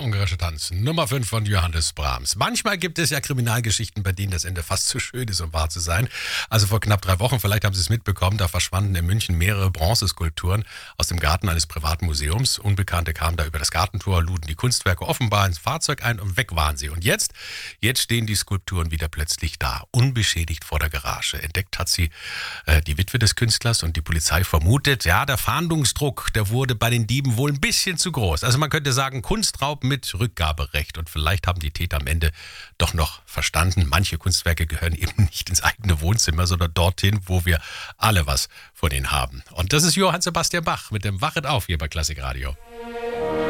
Der ungarische Tanz, Nummer 5 von Johannes Brahms. Manchmal gibt es ja Kriminalgeschichten, bei denen das Ende fast zu schön ist, um wahr zu sein. Also vor knapp 3 Wochen, vielleicht haben Sie es mitbekommen, da verschwanden in München mehrere Bronzeskulpturen aus dem Garten eines privaten Museums. Unbekannte kamen da über das Gartentor, luden die Kunstwerke offenbar ins Fahrzeug ein und weg waren sie. Und jetzt stehen die Skulpturen wieder plötzlich da, unbeschädigt vor der Garage. Entdeckt hat sie die Witwe des Künstlers und die Polizei vermutet, ja, der Fahndungsdruck, der wurde bei den Dieben wohl ein bisschen zu groß. Also man könnte sagen, Kunstraub mit Rückgaberecht. Und vielleicht haben die Täter am Ende doch noch verstanden, manche Kunstwerke gehören eben nicht ins eigene Wohnzimmer, sondern dorthin, wo wir alle was von ihnen haben. Und das ist Johann Sebastian Bach mit dem Wachet auf hier bei Klassikradio.